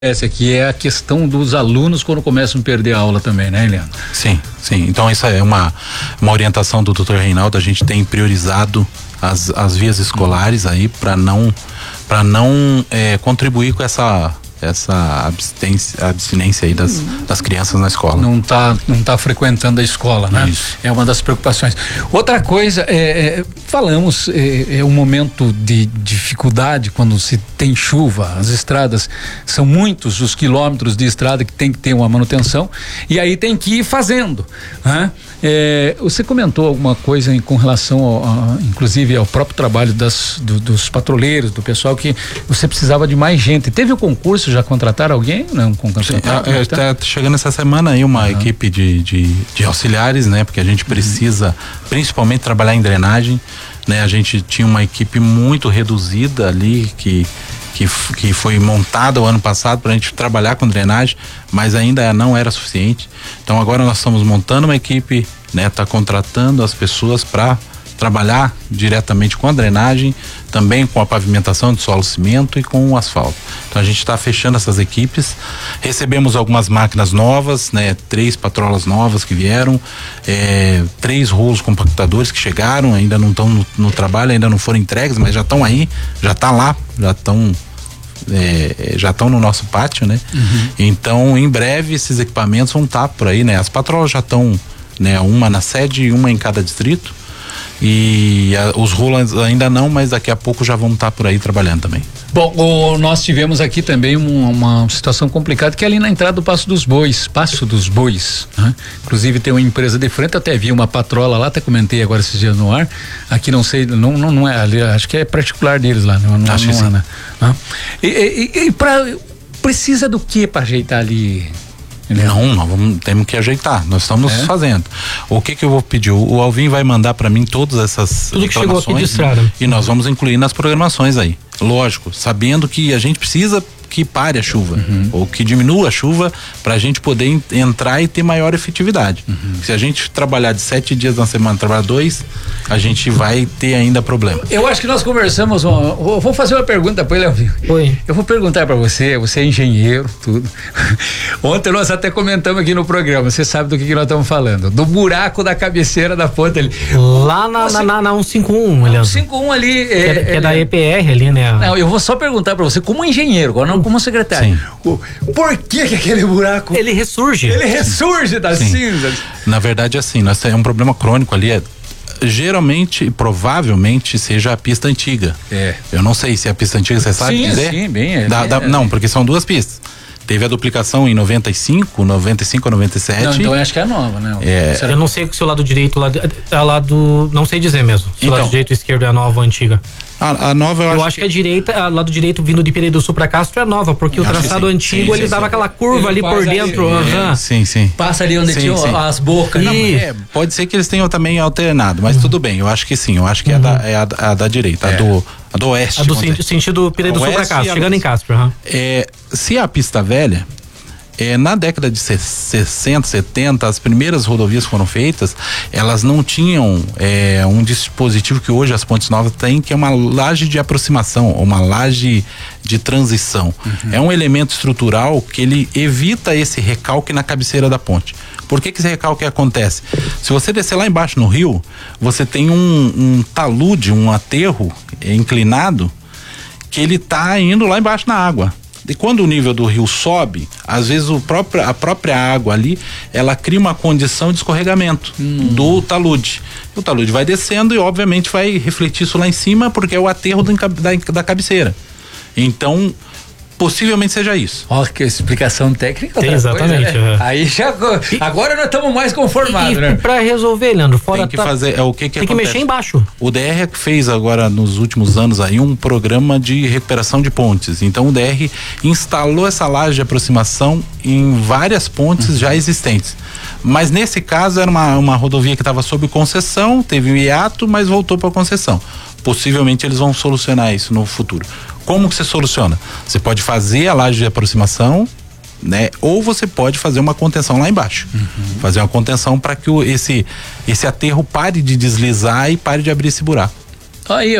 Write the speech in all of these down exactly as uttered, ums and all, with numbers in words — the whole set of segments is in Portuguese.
Essa aqui é a questão dos alunos quando começam a perder a aula também, né, Eliana? Sim, sim. Então essa é uma, uma orientação do doutor Reinaldo. A gente tem priorizado as, as vias escolares aí para não para não é, contribuir com essa essa abstinência, abstinência aí das, das crianças na escola. Não tá, não tá frequentando a escola, né? Isso. É uma das preocupações. Outra coisa, é, é, falamos, é, é um momento de dificuldade quando se tem chuva, as estradas são muitos os quilômetros de estrada que tem que ter uma manutenção e aí tem que ir fazendo, né? É, você comentou alguma coisa em, com relação ao, a, inclusive ao próprio trabalho das, do, dos patrulheiros, do pessoal, que você precisava de mais gente. Teve o concurso, já contrataram alguém? Não, com contratar, é, é, tá chegando essa semana aí uma uhum. equipe de, de, de auxiliares, né? Porque a gente precisa uhum. principalmente trabalhar em drenagem, né? A gente tinha uma equipe muito reduzida ali que Que, que foi montada o ano passado para a gente trabalhar com drenagem, mas ainda não era suficiente. Então agora nós estamos montando uma equipe, né? Tá contratando as pessoas para trabalhar diretamente com a drenagem, também com a pavimentação de solo cimento e com o asfalto. Então a gente está fechando essas equipes. Recebemos algumas máquinas novas, né? Três patrolas novas que vieram, é, três rolos compactadores que chegaram, ainda não estão no, no trabalho, ainda não foram entregues, mas já estão aí, já está lá, já estão É, já estão no nosso pátio, né? Uhum. Então, em breve, esses equipamentos vão estar por aí, né? As patrolas já estão, né? Uma na sede e uma em cada distrito. E a, os rolos ainda não, mas daqui a pouco já vão estar por aí trabalhando também. Bom, o, nós tivemos aqui também uma, uma situação complicada, que é ali na entrada do Passo dos Bois, Passo dos Bois, né? Inclusive tem uma empresa de frente, até vi uma patrola lá, até comentei agora esses dias no ar, aqui não sei, não, não, não é ali, acho que é particular deles lá, não, não, acho não que é, sim. né? Ah. E, e, e pra, precisa do que para ajeitar ali? Não, nós vamos, temos que ajeitar, nós estamos é? fazendo. O que que eu vou pedir? O, o Alvin vai mandar para mim todas essas tudo que chegou aqui de estrada e nós vamos incluir nas programações aí, lógico, sabendo que a gente precisa que pare a chuva, uhum. ou que diminua a chuva para a gente poder en- entrar e ter maior efetividade. Uhum. Se a gente trabalhar de sete dias na semana, trabalhar dois, a gente vai ter ainda problema. Eu acho que nós conversamos, uma, vou fazer uma pergunta para ele, Alvin. Oi. Eu vou perguntar para você, você é engenheiro, tudo. Ontem nós até comentamos aqui no programa, você sabe do que, que nós estamos falando, do buraco da cabeceira da ponte ali. Lá na, na, na, na cento e cinquenta e um, Leandro. cento e cinquenta e um ali. É, é, é, é da E P R ali, né? Não, eu vou só perguntar para você, como engenheiro, agora não como secretário. Sim. Por que que aquele buraco... Ele ressurge. Ele ressurge das Sim. cinzas. Na verdade, assim, nós temos um problema crônico ali, é, geralmente, provavelmente, seja a pista antiga. É. Eu não sei se é a pista antiga, você sabe sim, dizer? Sim, bem. É, da, bem da, é. Não, porque são duas pistas. Teve a duplicação em noventa e cinco, noventa e cinco a noventa e sete. Não, então eu acho que é a nova, né? É, eu não sei se o lado direito, o lado, é lado, não sei dizer mesmo. Se então, o lado direito ou esquerdo é a nova ou a antiga. A, a nova eu, eu acho, acho que a direita, a lado direito vindo de Pereira do Sul pra Castro é nova, porque o traçado antigo sim, ele sim, dava sim. aquela curva ele ali por dentro. Ali, uhum. é, sim, sim. Passa ali onde sim, tinha sim. as bocas. Não, é, pode ser que eles tenham também alternado, mas uhum. tudo bem, eu acho que sim, eu acho que uhum. é, a da, é a, a da direita, é. a, do, a do oeste. A do sen- sentido Pereira do Sul pra Castro, chegando em Castro. Uhum. É, se a pista velha, É, na década de sessenta, setenta, as primeiras rodovias foram feitas, elas não tinham é, um dispositivo que hoje as pontes novas têm, que é uma laje de aproximação, uma laje de transição. Uhum. É um elemento estrutural que ele evita esse recalque na cabeceira da ponte. Por que que esse recalque acontece? Se você descer lá embaixo no rio, você tem um, um talude, um aterro inclinado, que ele tá indo lá embaixo na água. E quando o nível do rio sobe, às vezes o próprio, a própria água ali, ela cria uma condição de escorregamento hum. do talude. O talude vai descendo e obviamente vai refletir isso lá em cima, porque é o aterro da, da, da cabeceira. Então, possivelmente seja isso. Ó, que explicação técnica. Tem, exatamente. Coisa, né? é. Aí já, agora nós estamos mais conformados, e, né? E pra resolver, Leandro, fora tem que tá, fazer, é o que que tem acontece? que mexer embaixo. O D R fez agora nos últimos anos aí um programa de recuperação de pontes. Então o D R instalou essa laje de aproximação em várias pontes uhum. já existentes. Mas nesse caso era uma, uma rodovia que estava sob concessão, teve um hiato, mas voltou para concessão. Possivelmente eles vão solucionar isso no futuro. Como que você soluciona? Você pode fazer a laje de aproximação, né? Ou você pode fazer uma contenção lá embaixo. Uhum. Fazer uma contenção para que o, esse, esse aterro pare de deslizar e pare de abrir esse buraco. Aí, eu vi.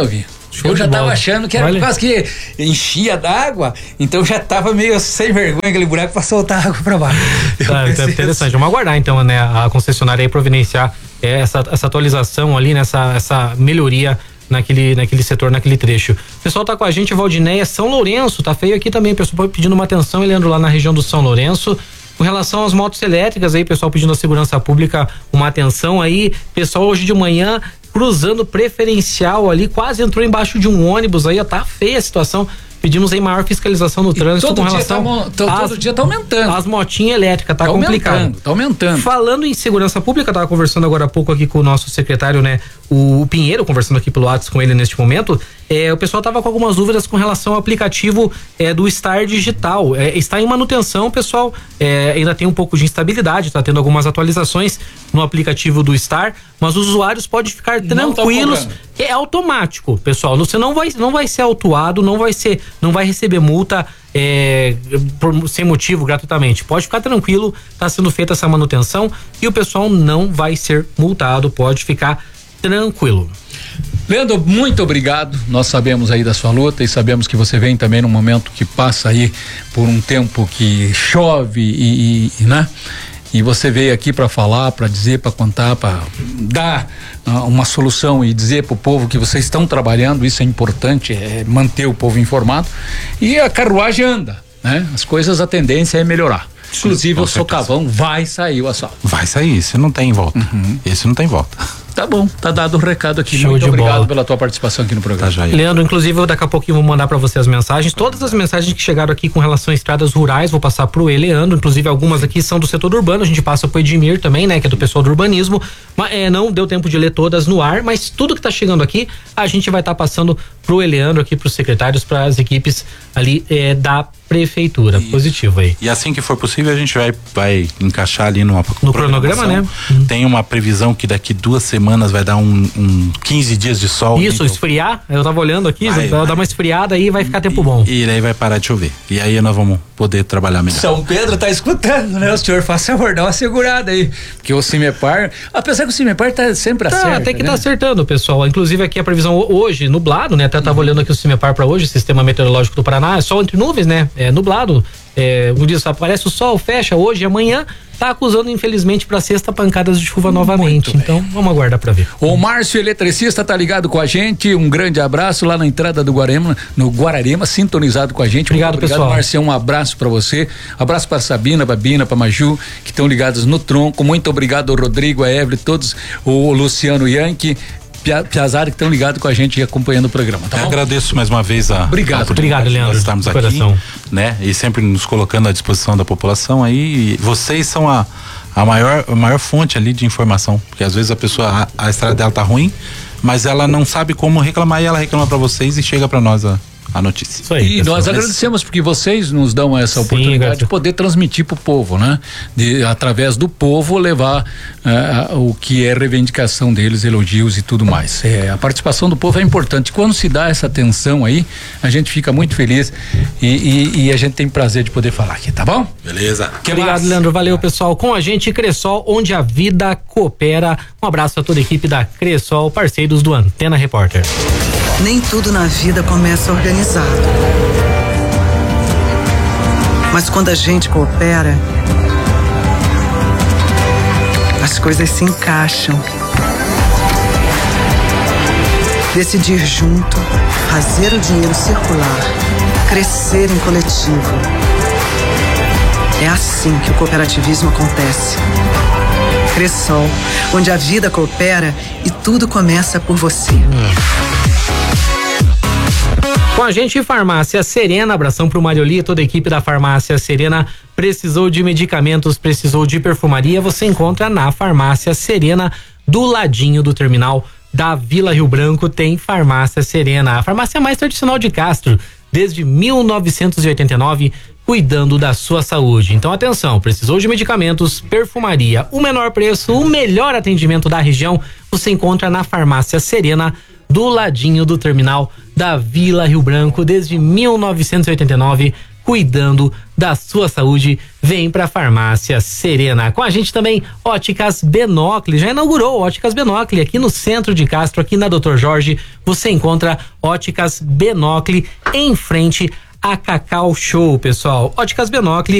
Show eu já tava achando que era Olha. por causa que enchia d'água, então já tava meio sem vergonha aquele buraco pra soltar água pra baixo. Tá, então é interessante. Assim. Vamos aguardar então, né, a concessionária aí providenciar é, essa, essa atualização ali, nessa essa melhoria naquele, naquele setor, naquele trecho. O pessoal tá com a gente, Valdinéia, São Lourenço, tá feio aqui também, o pessoal pedindo uma atenção, Leandro, lá na região do São Lourenço. Com relação às motos elétricas aí, pessoal pedindo à segurança pública uma atenção aí, pessoal hoje de manhã cruzando preferencial ali, quase entrou embaixo de um ônibus aí, ó, tá feia a situação. Pedimos aí maior fiscalização no trânsito todo com dia relação tá, todo, às, todo dia tá aumentando. As motinhas elétricas, tá, tá complicado. Aumentando, tá aumentando. Falando em segurança pública, tava conversando agora há pouco aqui com o nosso secretário, né, o Pinheiro, conversando aqui pelo WhatsApp com ele neste momento. É, o pessoal tava com algumas dúvidas com relação ao aplicativo é, do Star Digital. É, está em manutenção, pessoal. É, ainda tem um pouco de instabilidade, tá tendo algumas atualizações no aplicativo do Star, mas os usuários podem ficar tranquilos. É automático, pessoal. Você não vai, não vai ser autuado, não vai ser, não vai receber multa é, por, sem motivo, gratuitamente. Pode ficar tranquilo, tá sendo feita essa manutenção e o pessoal não vai ser multado, pode ficar tranquilo. Leandro, muito obrigado. Nós sabemos aí da sua luta e sabemos que você vem também num momento que passa aí por um tempo que chove e, e né? E você veio aqui para falar, para dizer, para contar, para dar uh, uma solução e dizer para o povo que vocês estão trabalhando. Isso é importante, é manter o povo informado. E a carruagem anda, né? As coisas, a tendência é melhorar. Inclusive Sim, o socavão vai sair o asfalto. Vai sair, esse não tem volta. Uhum. Esse não tem volta. Tá bom, tá dado o recado aqui. Show Muito de obrigado bola. pela tua participação aqui no programa. Tá, Leandro, inclusive eu daqui a pouquinho vou mandar para você as mensagens, todas as mensagens que chegaram aqui com relação a estradas rurais, vou passar pro Leandro, inclusive algumas aqui são do setor urbano, a gente passa pro Edmir também, né, que é do pessoal do urbanismo, mas é, não deu tempo de ler todas no ar, mas tudo que tá chegando aqui, a gente vai estar tá passando pro Leandro aqui, pros secretários, para as equipes ali é, da prefeitura. E, positivo aí. E assim que for possível, a gente vai, vai encaixar ali numa no cronograma, né? Uhum. Tem uma previsão que daqui duas semanas vai dar um, um quinze dias de sol. Isso, então, esfriar. Eu tava olhando aqui, vai, vai dar uma esfriada aí e vai ficar tempo e, bom. E aí vai parar de chover. E aí nós vamos poder trabalhar melhor. São Pedro tá escutando, né? O senhor faça favor, dá uma segurada aí. Porque o Cimepar, apesar que o Cimepar tá sempre tá, acerta, até que né? tá acertando, pessoal. Inclusive aqui a previsão hoje, nublado, né? Até tava uhum. olhando aqui o Cimepar para hoje, Sistema Meteorológico do Paraná, é sol entre nuvens, né? É nublado. É, um dia só aparece o sol, fecha hoje e amanhã tá acusando infelizmente para sexta pancadas de chuva novamente. Então vamos aguardar para ver. O Márcio Eletricista tá ligado com a gente, um grande abraço lá na entrada do Guarema, no Guararema, sintonizado com a gente. Obrigado, Muito obrigado, pessoal. Márcio, um abraço para você, abraço para Sabina, pra Bina, pra Maju, que estão ligados no tronco. Muito obrigado ao Rodrigo, a Evelyn, todos, o Luciano Yankee, Piazari, que estão ligados com a gente e acompanhando o programa, tá bom? Agradeço mais uma vez a obrigado, a obrigado, Leandro. Nós estamos aqui, coração. né? E sempre nos colocando à disposição da população aí. E vocês são a a maior a maior fonte ali de informação, porque às vezes a pessoa a, a estrada dela tá ruim, mas ela não sabe como reclamar e ela reclama para vocês e chega para nós a a notícia. Isso aí, e pessoal. nós agradecemos porque vocês nos dão essa Sim, oportunidade graças. de poder transmitir para o povo, né? De, através do povo, levar uh, o que é reivindicação deles, elogios e tudo mais. É, a participação do povo é importante. Quando se dá essa atenção aí, a gente fica muito feliz e, e, e a gente tem prazer de poder falar aqui, tá bom? Beleza. Que Obrigado, mais? Leandro. Valeu, pessoal. Com a gente, Cressol, onde a vida coopera. Um abraço a toda a equipe da Cressol, parceiros do Antena Repórter. Nem tudo na vida começa organizado. Mas quando a gente coopera, as coisas se encaixam. Decidir junto, fazer o dinheiro circular, crescer em coletivo. É assim que o cooperativismo acontece. Cressol, onde a vida coopera e tudo começa por você. Com a gente, Farmácia Serena, abração pro Marioli e toda a equipe da Farmácia Serena. Precisou de medicamentos, precisou de perfumaria, você encontra na Farmácia Serena, do ladinho do terminal da Vila Rio Branco, tem Farmácia Serena, a farmácia mais tradicional de Castro, desde mil novecentos e oitenta e nove, cuidando da sua saúde. Então atenção, precisou de medicamentos, perfumaria, o menor preço, o melhor atendimento da região, você encontra na Farmácia Serena, do ladinho do terminal da Vila Rio Branco, desde mil novecentos e oitenta e nove, cuidando da sua saúde, vem pra Farmácia Serena. Com a gente também Óticas Benocli, já inaugurou Óticas Benocli aqui no centro de Castro, aqui na doutor Jorge, você encontra Óticas Benocli em frente a Cacau Show, pessoal. Óticas Benocli